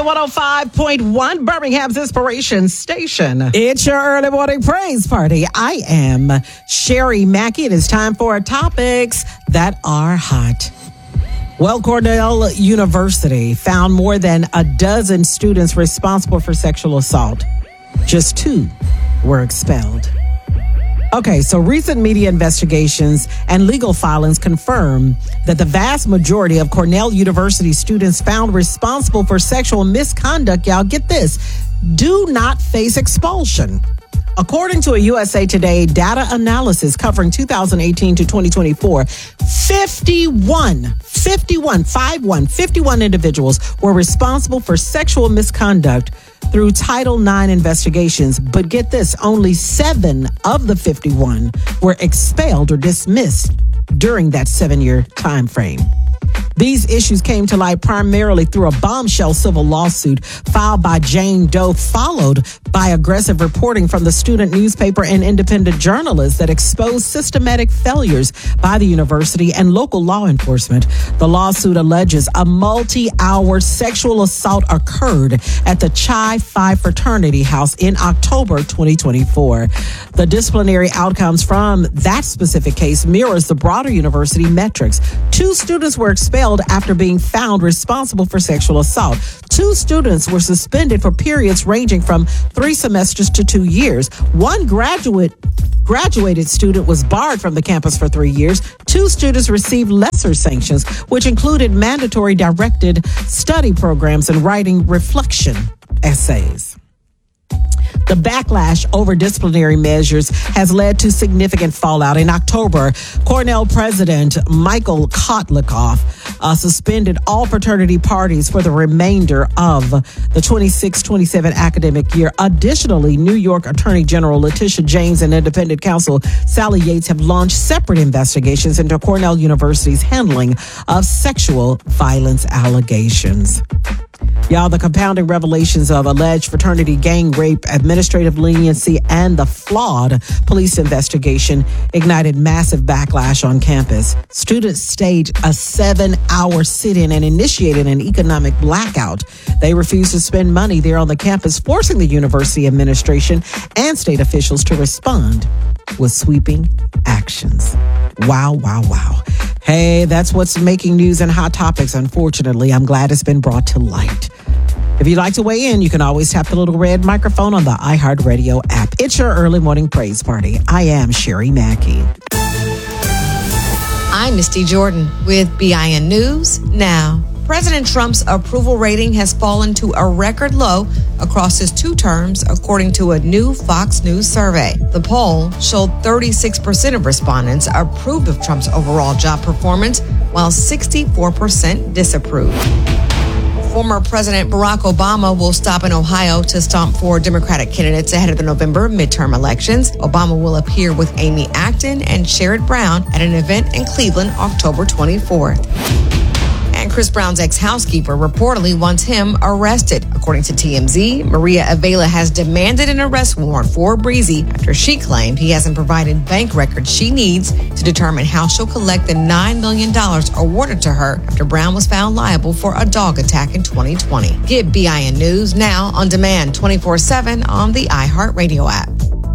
105.1, Birmingham's Inspiration Station. It's your early morning praise party. I am Sherry Mackey. It is time for topics that are hot. Well, Cornell University found more than a dozen students responsible for sexual assault. Just 2 were expelled. Okay, so recent media investigations and legal filings confirm that the vast majority of Cornell University students found responsible for sexual misconduct, y'all get this, do not face expulsion. According to a USA Today data analysis covering 2018 to 2024, 51 individuals were responsible for sexual misconduct through Title IX investigations. But get this, only 7 of the 51 were expelled or dismissed during that 7-year time frame. These issues came to light primarily through a bombshell civil lawsuit filed by Jane Doe, followed by aggressive reporting from the student newspaper and independent journalists that exposed systematic failures by the university and local law enforcement. The lawsuit alleges a multi-hour sexual assault occurred at the Chi Phi fraternity house in October 2024. The disciplinary outcomes from that specific case mirrors the broader university metrics. 2 students were expelled after being found responsible for sexual assault. 2 students were suspended for periods ranging from 3 semesters to 2 years. 1 graduated student was barred from the campus for 3 years. 2 students received lesser sanctions, which included mandatory directed study programs and writing reflection essays. The backlash over disciplinary measures has led to significant fallout. In October, Cornell President Michael Kotlikoff suspended all fraternity parties for the remainder of the 26-27 academic year. Additionally, New York Attorney General Letitia James and independent counsel Sally Yates have launched separate investigations into Cornell University's handling of sexual violence allegations. Y'all, the compounding revelations of alleged fraternity gang rape, administrative leniency, and the flawed police investigation ignited massive backlash on campus. Students staged a 7-hour sit-in and initiated an economic blackout. They refused to spend money there on the campus, forcing the university administration and state officials to respond with sweeping actions. Wow, wow, wow. Hey, that's what's making news and hot topics. Unfortunately, I'm glad it's been brought to light. If you'd like to weigh in, you can always tap the little red microphone on the iHeartRadio app. It's your early morning praise party. I am Sherry Mackey. I'm Misty Jordan with BIN News Now. President Trump's approval rating has fallen to a record low across his 2 terms, according to a new Fox News survey. The poll showed 36% of respondents approved of Trump's overall job performance, while 64% disapproved. Former President Barack Obama will stop in Ohio to stomp for Democratic candidates ahead of the November midterm elections. Obama will appear with Amy Acton and Sherrod Brown at an event in Cleveland October 24th. And Chris Brown's ex-housekeeper reportedly wants him arrested. According to TMZ, Maria Avila has demanded an arrest warrant for Breezy after she claimed he hasn't provided bank records she needs to determine how she'll collect the $9 million awarded to her after Brown was found liable for a dog attack in 2020. Get BIN News Now on demand 24/7 on the iHeartRadio app.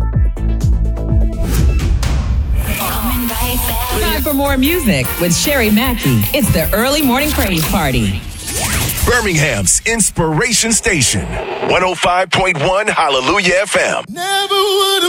Time for more music with Sherry Mackey. It's the early morning praise party. Birmingham's Inspiration Station, 105.1 Hallelujah FM. Never would